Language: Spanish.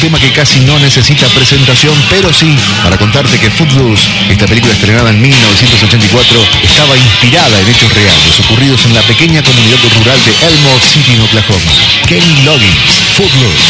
tema que casi no necesita presentación, pero sí para contarte que Footloose, esta película estrenada en 1984, estaba inspirada en hechos reales ocurridos en la pequeña comunidad rural de Elmore City, en Oklahoma. Kenny Loggins, Footloose.